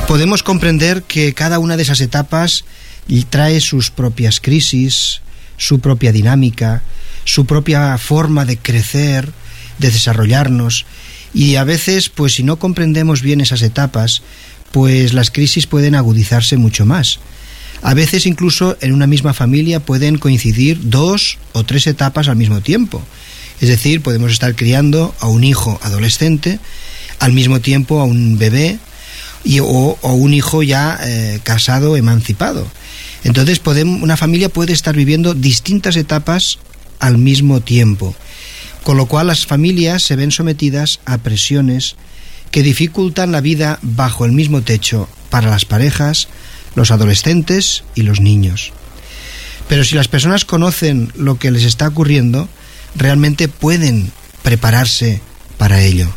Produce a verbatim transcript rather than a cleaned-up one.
podemos comprender que cada una de esas etapas trae sus propias crisis, su propia dinámica, su propia forma de crecer, de desarrollarnos, y a veces, pues si no comprendemos bien esas etapas, pues las crisis pueden agudizarse mucho más. A veces incluso en una misma familia pueden coincidir dos o tres etapas al mismo tiempo. Es decir, podemos estar criando a un hijo adolescente, al mismo tiempo a un bebé y, o, o un hijo ya eh, casado, emancipado. Entonces podemos, una familia puede estar viviendo distintas etapas al mismo tiempo, con lo cual las familias se ven sometidas a presiones que dificultan la vida bajo el mismo techo para las parejas, los adolescentes y los niños. Pero si las personas conocen lo que les está ocurriendo, realmente pueden prepararse para ello.